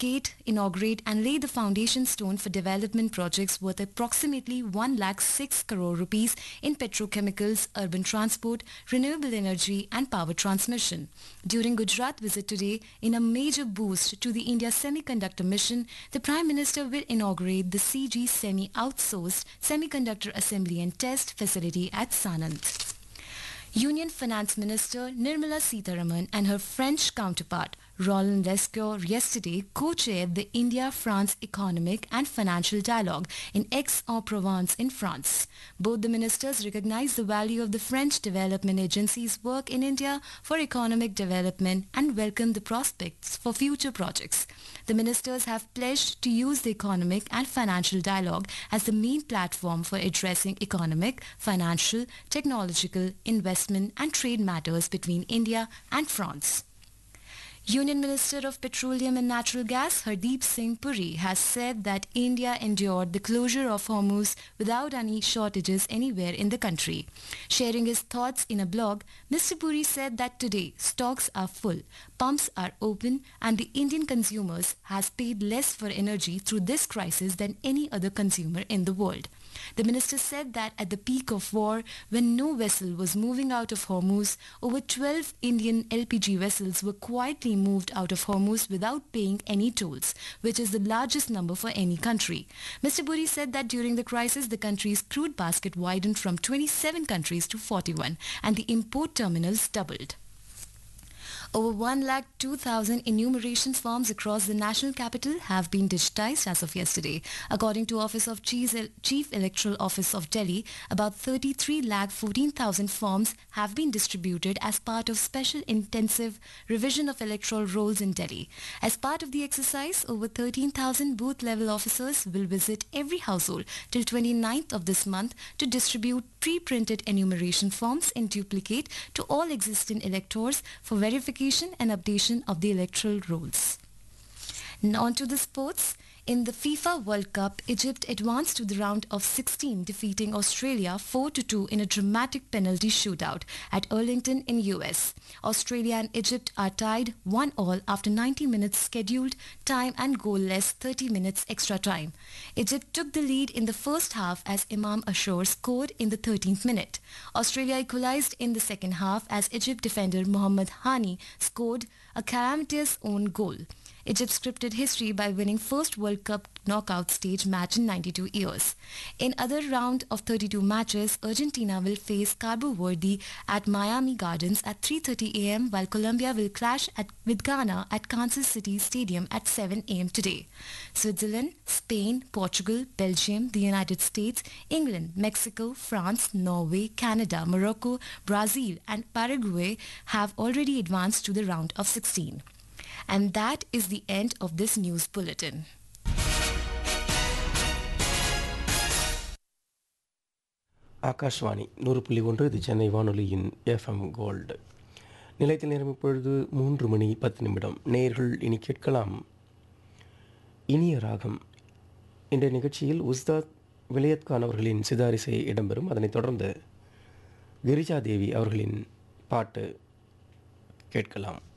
duplicate, inaugurate and lay the foundation stone for development projects worth approximately 1,06 crore rupees in petrochemicals, urban transport, renewable energy and power transmission. During Gujarat visit today, in a major boost to the India Semiconductor Mission, the Prime Minister will inaugurate the CG Semi outsourced semiconductor assembly and test facility at Sanand. Union Finance Minister Nirmala Sitharaman and her French counterpart Roland Lescure yesterday co-chaired the India-France Economic and Financial Dialogue in Aix-en-Provence in France. Both the ministers recognized the value of the French Development Agency's work in India for economic development and welcomed the prospects for future projects. The ministers have pledged to use the economic and financial dialogue as the main platform for addressing economic, financial, technological, investment and trade matters between India and France. Union Minister of Petroleum and Natural Gas Hardeep Singh Puri has said that India endured the closure of Hormuz without any shortages anywhere in the country. Sharing his thoughts in a blog, Mr. Puri said that today stocks are full, pumps are open and the Indian consumers has paid less for energy through this crisis than any other consumer in the world. The minister said that at the peak of war, when no vessel was moving out of Hormuz, over 12 Indian LPG vessels were quietly moved out of Hormuz without paying any tolls, which is the largest number for any country. Mr. Puri said that during the crisis, the country's crude basket widened from 27 countries to 41 and the import terminals doubled. Over 102,000 enumeration forms across the national capital have been digitized as of yesterday. According to Office of Chief Electoral Office of Delhi, about 33,14,000 forms have been distributed as part of special intensive revision of electoral rolls in Delhi. As part of the exercise, over 13,000 booth-level officers will visit every household till 29th of this month to distribute pre-printed enumeration forms in duplicate to all existing electors for verification and updation of the electoral rolls. Now on to the sports. In the FIFA World Cup, Egypt advanced to the round of 16, defeating Australia 4-2 in a dramatic penalty shootout at Arlington in US. Australia and Egypt are tied 1-1 after 90 minutes scheduled time and goalless 30 minutes extra time. Egypt took the lead in the first half as Imam Ashur scored in the 13th minute. Australia equalized in the second half as Egypt defender Mohammad Hani scored a calamitous own goal. Egypt scripted history by winning first World Cup knockout stage match in 92 years. In other round of 32 matches, Argentina will face Cabo Verde at Miami Gardens at 3:30 a.m. while Colombia will clash with Ghana at Kansas City Stadium at 7 a.m. today. Switzerland, Spain, Portugal, Belgium, the United States, England, Mexico, France, Norway, Canada, Morocco, Brazil and Paraguay have already advanced to the round of 16. And that is the end of this news bulletin. Akashvani 100.1 இது சென்னை வானொலியின் FM gold. நிலையத்தில் நேரம் இப்பொழுது 3 மணி 10 நிமிடம். நேயர்கள் இனி கேட்கலாம் இனிய ராகம். இன்றைய நிகழ்ச்சியில் உஸ்தாத் விலையத் கான் அவர்களின் சிதாரிசை இடம்பெறும். அதனைத் தொடர்ந்து கிரிஜா தேவி அவர்களின் பாட்டு கேட்கலாம்.